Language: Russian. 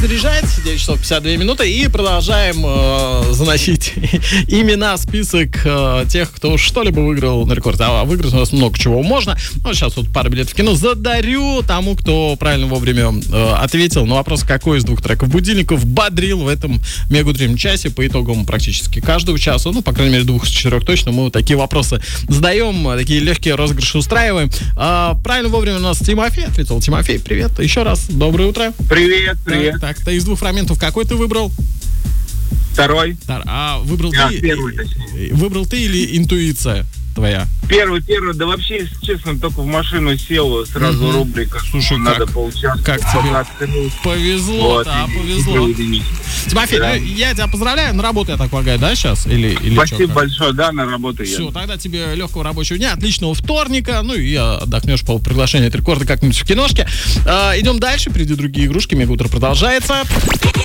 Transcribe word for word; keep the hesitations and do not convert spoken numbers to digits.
заряжается, девять часов пятьдесят две минуты, и продолжаем э, заносить имена, список э, тех, кто что-либо выиграл на рекорд. А выиграть у нас много чего можно. Ну, сейчас вот пара билетов в кино задарю тому, кто правильно вовремя э, ответил на вопрос, какой из двух треков будильников бодрил в этом мега-утреннем часе по итогам практически каждого часа. Ну, по крайней мере, двух из четырех точно. Мы такие вопросы задаем, такие легкие розыгрыши устраиваем. А, правильно вовремя у нас Тимофей ответил. Тимофей, привет. Еще раз доброе утро. Привет, привет. Так, так, ты из двух фрагментов какой ты выбрал? Второй. А выбрал Я ты? первый, точнее. Выбрал ты или интуиция твоя? Первый, первый. Да вообще, если честно, только в машину сел, сразу Мгм. рубрика. Слушай, надо как- поучаствовать. как тебе Открыл. повезло, Вот, да, и- повезло. и удивительно. Тимофей, Да. ну, я тебя поздравляю, на работу, я так полагаю, да, сейчас? Или, или Спасибо чё, как? большое, да, на работу Все, я. тогда тебе легкого рабочего дня, отличного вторника, ну и отдохнешь по приглашению от рекорда как-нибудь в киношке. А, идем дальше, впереди другие игрушки, Мега утро продолжается.